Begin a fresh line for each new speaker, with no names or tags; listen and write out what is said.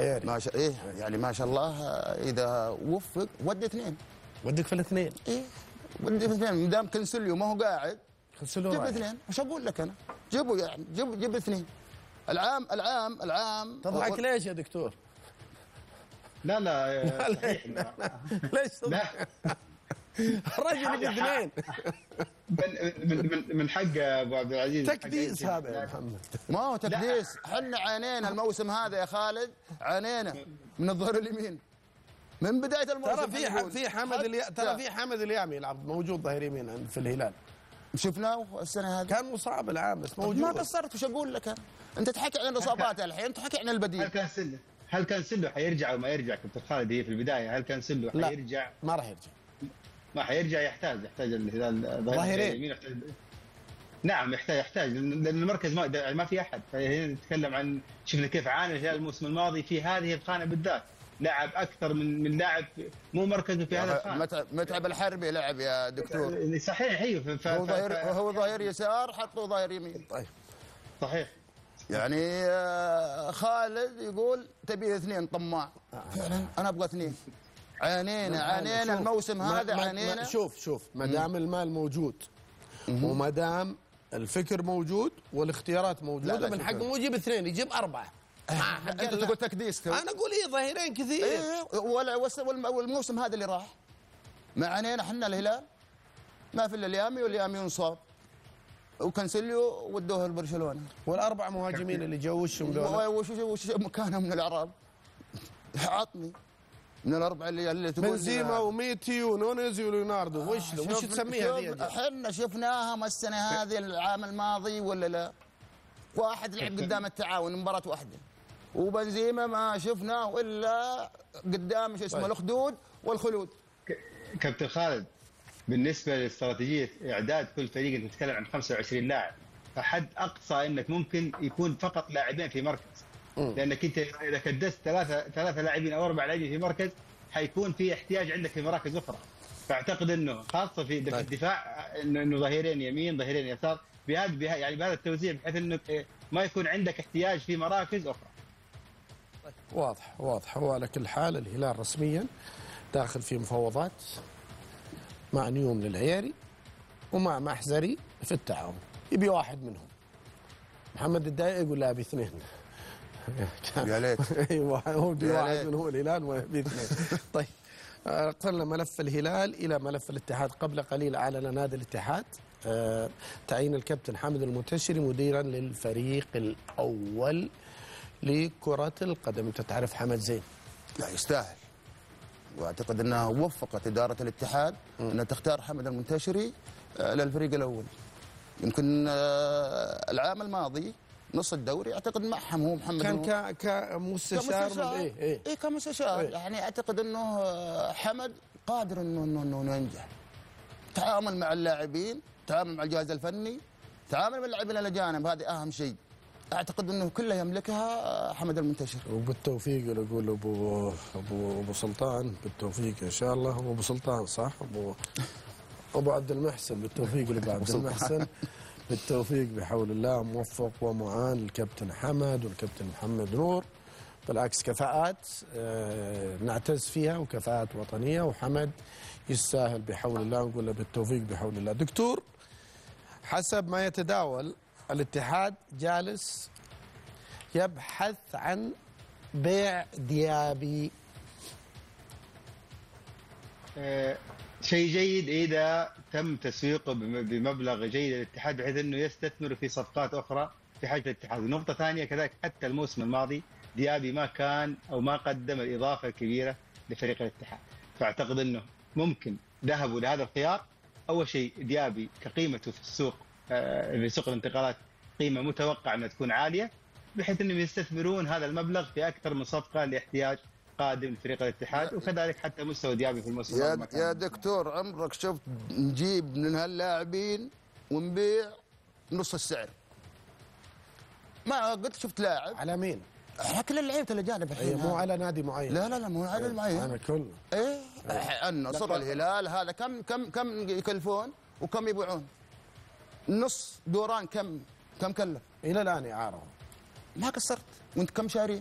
العياري.
ما شاء ايه يعني ما شاء الله، اذا وفق ودي اثنين.
ودك في الاثنين.
ايه ودي في اثنين، ما دام كنسليو ما هو قاعد
كنسليو
جيب
رايح.
اثنين. وش اقول لك انا؟ جيبوا يعني جيب اثنين. العام
تضحك ليش يا دكتور؟
لا
ليش؟ ليش تضحك؟ الرجل يبي اثنين.
من حق ابو عبد العزيز
تكديس هذا يا محمد.
ما هو تكديس، احنا عانينا الموسم هذا يا خالد، عانينا من الظهر اليمين من بدايه الموسم.
ترى في حمد اليامي يلعب موجود ظهير يمين في الهلال،
شفناه السنه هذه
كان مصاب العام بس موجود.
ما قصرت. وش اقول لك انت تحكي عن الاصابات الحين، انت تحكي عن البديل.
هل كان سلو حيرجع وما يرجع كابتن خالد؟ هي في البدايه هل كان سلو حيرجع؟
ما راح يرجع.
ما حيرجع، يحتاج الهلال
ظهيرين.
نعم يحتاج لان المركز ما في احد. هنا نتكلم عن شفنا كيف عانى الهلال الموسم الماضي في هذه الخانه بالذات، لعب اكثر من لاعب مو مركزه في هذا الخانه.
متعب الحربي لعب يا دكتور.
صحيح ايوه.
هو ظهير يسار، حطوا ظهير يمين.
طيب
صحيح.
يعني خالد يقول تبي اثنين طماع. فعلا انا ابغى اثنين. عانينا الموسم هذا عانينا.
شوف ما دام المال موجود وما دام الفكر موجود والاختيارات موجوده، من حقه يجيب اثنين، يجيب اربعه.
انت تقول تكديس.
انا اقول ظهيرين كثير.
والموسم هذا اللي راح ما عانينا احنا الهلال، ما في الا اليامي، واليامي انصاب وكنسليو ودوه لبرشلونه.
والاربع مهاجمين اللي جو
وش مكانهم من الاعراب؟ عطني من الاربعه اللي تقول
بنزيما وميتي ونونيز وليوناردو. وش تسميها هذه؟
احنا شفناها السنه هذه العام الماضي ولا لا؟ واحد لعب قدام التعاون مباراه واحده، وبنزيما ما شفناه الا قدام شو اسمه الاخدود والخلود.
كابتن خالد، بالنسبه لاستراتيجيه اعداد كل فريق انت تتكلم عن 25 لاعب، فحد اقصى انك ممكن يكون فقط لاعبين في مركز. لانك انت اذا كدست ثلاثه لاعبين او 4 لاعبين في مركز حيكون في احتياج عندك في مراكز اخرى. فاعتقد انه خاصه في الدفاع انه ظهيرين يمين ظهيرين يسار بهذا التوزيع، بحيث انه ما يكون عندك احتياج في مراكز اخرى.
واضح. هو على كل حال الهلال رسميا داخل في مفاوضات مع نيوم للعياري ومع محزري في التعاون. يبي واحد منهم. محمد الدايق يقول لا ابي اثنين.
يا ليت.
ايوه هو بده واحد منهم الهلال ويبي اثنين. طيب قلنا ملف الهلال الى ملف الاتحاد. قبل قليل اعلن نادي الاتحاد تعيين الكابتن حامد المنتشري مديرا للفريق الاول لكرة القدم. انت تعرف حمد زين؟
لا يستاهل، واعتقد انها وفقت اداره الاتحاد انها تختار حمد المنتشري للفريق الاول. يمكن العام الماضي نص الدوري اعتقد معهم هو محمد
كان كمستشار.
ايه كمستشار. يعني اعتقد انه حمد قادر انه ينجح. تعامل مع اللاعبين، تعامل مع الجهاز الفني، تعامل مع اللاعبين الاجانب، هذه اهم شيء. اعتقد انه كلها يملكها حمد المنتشر.
وبالتوفيق نقول ابو سلطان بالتوفيق ان شاء الله. ابو سلطان صح؟ ابو عبد المحسن بالتوفيق لابو عبد المحسن بالتوفيق بحول الله. موفق ومعان الكابتن حمد والكابتن محمد نور. بالعكس كفاءات نعتز فيها وكفاءات وطنيه، وحمد يستاهل بحول الله. نقول له بالتوفيق بحول الله. دكتور، حسب ما يتداول الاتحاد جالس يبحث عن بيع ديابي.
شيء جيد إذا تم تسويقه بمبلغ جيد للاتحاد بحيث أنه يستثمر في صفقات أخرى في حاجة الاتحاد. ونقطة ثانية كذلك، حتى الموسم الماضي ديابي ما كان أو ما قدم الإضافة الكبيرة لفريق الاتحاد. فأعتقد أنه ممكن ذهبوا لهذا الخيار. أول شيء ديابي كقيمته في السوق في سوق الانتقالات قيمة متوقع أنها تكون عالية، بحيث أنهم يستثمرون هذا المبلغ في أكثر من صفقة لاحتياج قادم لفريق الاتحاد. وكذلك حتى مستوى ديابي في الموسم
يا دكتور، عمرك شفت نجيب من هاللاعبين ونبيع نص السعر؟ ما قد شفت لاعب.
على مين؟
على كل اللعيبه الاجانب الحين.
مو على نادي معين.
لا مو على نادي معين.
انا كله.
ايه النصر الهلال هذا كم يكلفون وكم يبيعون؟ نص دوران كم كلف؟
الى الان اعاره.
ما قصرت. وانت كم شاري؟